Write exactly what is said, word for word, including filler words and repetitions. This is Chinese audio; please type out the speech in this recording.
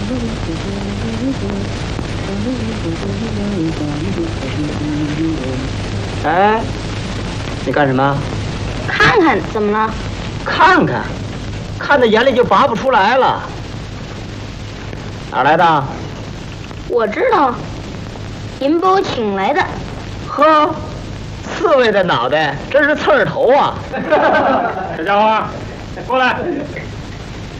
哎，你干什么？ 看看，怎么了？ 看看，看在眼里就拔不出来了。哪儿来的？ 我知道，您把我请来的。 呵，刺猬的脑袋真是刺儿头啊！ 小家伙，过来。